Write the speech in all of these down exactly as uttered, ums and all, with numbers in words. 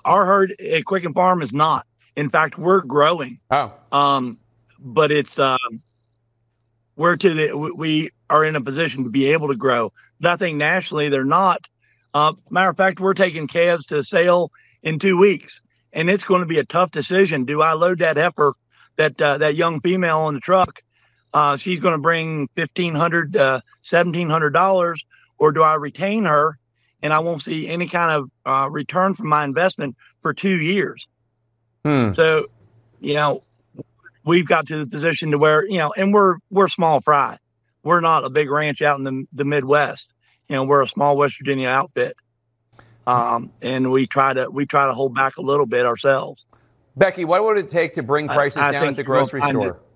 our herd at Quicken Farm is not. In fact, we're growing. Oh, um, but it's um, we're to the we are in a position to be able to grow. But I think nationally they're not. Uh, matter of fact, we're taking calves to sale in two weeks, and it's going to be a tough decision. Do I load that heifer, that uh, that young female on the truck? Uh, she's going to bring fifteen hundred, uh, seventeen hundred dollars, or do I retain her, and I won't see any kind of uh, return from my investment for two years? Hmm. So, you know, we've got to the position to where, you know, and we're we're small fry. We're not a big ranch out in the, the Midwest. You know, we're a small West Virginia outfit, um, and we try to we try to hold back a little bit ourselves. Becky, what would it take to bring prices I, I down at the grocery store? It,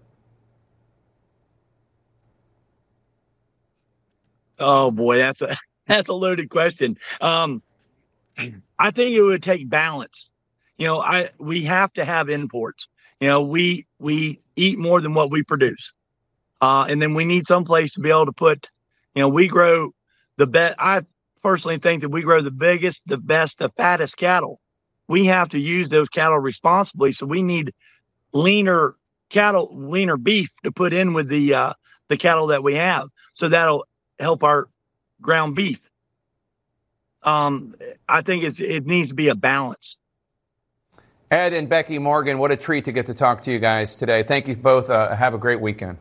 oh boy, that's a that's a loaded question. Um, I think it would take balance. You know, I we have to have imports. You know, we we eat more than what we produce, uh, and then we need some place to be able to put. You know, we grow the best. I personally think that we grow the biggest, the best, the fattest cattle. We have to use those cattle responsibly, so we need leaner cattle, leaner beef to put in with the uh, the cattle that we have. So that'll help our ground beef. Um, I think it it needs to be a balance. Ed and Becky Morgan, what a treat to get to talk to you guys today. Thank you both. Uh, have a great weekend.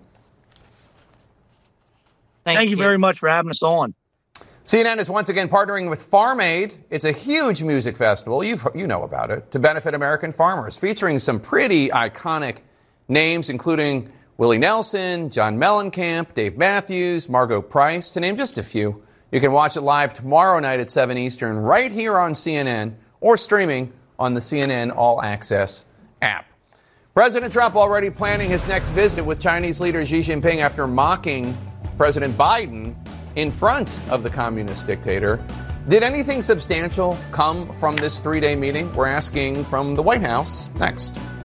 Thank, Thank you. you very much for having us on. C N N is once again partnering with Farm Aid. It's a huge music festival, you've, you know about it, to benefit American farmers, featuring some pretty iconic names, including Willie Nelson, John Mellencamp, Dave Matthews, Margot Price, to name just a few. You can watch it live tomorrow night at seven Eastern right here on C N N or streaming on the C N N All Access app. President Trump already planning his next visit with Chinese leader Xi Jinping after mocking President Biden in front of the communist dictator. Did anything substantial come from this three-day meeting? We're asking from the White House next.